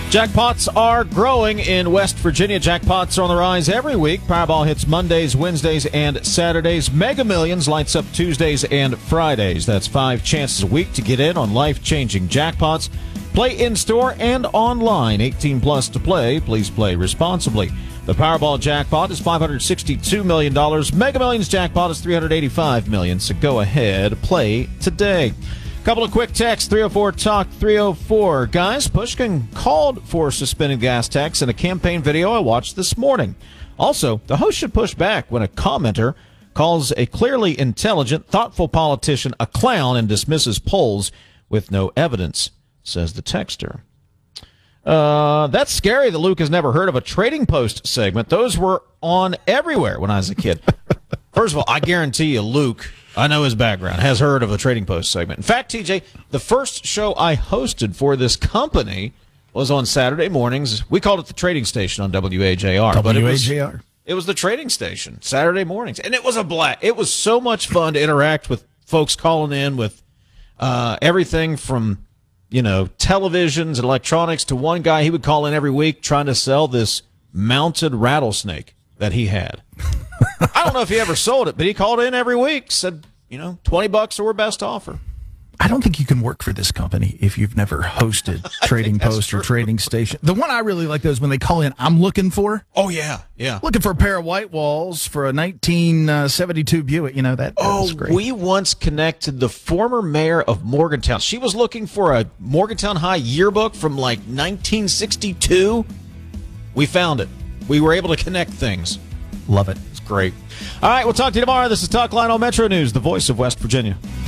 Jackpots are growing in West Virginia. Jackpots are on the rise every week. Powerball hits Mondays, Wednesdays, and Saturdays. Mega Millions lights up Tuesdays and Fridays. That's 5 chances a week to get in on life-changing jackpots. Play in-store and online. 18 plus to play. Please play responsibly. The Powerball jackpot is $562 million. Mega Millions jackpot is $385 million. So go ahead, play today. Couple of quick texts, 304-TALK 304. Guys, Pushkin called for suspending gas tax in a campaign video I watched this morning. Also, the host should push back when a commenter calls a clearly intelligent, thoughtful politician a clown and dismisses polls with no evidence, says the texter. That's scary that Luke has never heard of a Trading Post segment. Those were on everywhere when I was a kid. First of all, I guarantee you Luke, I know his background, has heard of a Trading Post segment. In fact, TJ, the first show I hosted for this company was on Saturday mornings. We called it the Trading Station on WAJR. WAJR. It was the Trading Station, Saturday mornings. And it was a blast. It was so much fun to interact with folks calling in with everything from, televisions and electronics to one guy. He would call in every week trying to sell this mounted rattlesnake that he had. I don't know if he ever sold it, but he called in every week, said, $20 or best offer. I don't think you can work for this company if you've never hosted Trading Post or Trading Station. The one I really like those when they call in, I'm looking for. Oh, yeah. Looking for a pair of white walls for a 1972 Buick. That was great. We once connected the former mayor of Morgantown. She was looking for a Morgantown High yearbook from 1962. We found it. We were able to connect things. Love it. It's great. All right, we'll talk to you tomorrow. This is Talk Line on Metro News, the voice of West Virginia.